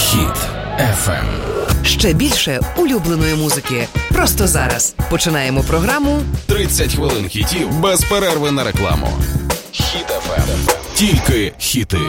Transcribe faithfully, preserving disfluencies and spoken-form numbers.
Хіт еф ем. Ще більше улюбленої музики. Просто зараз. Починаємо програму тридцять хвилин хітів без перерви на рекламу. Хіт еф ем. Тільки хіти.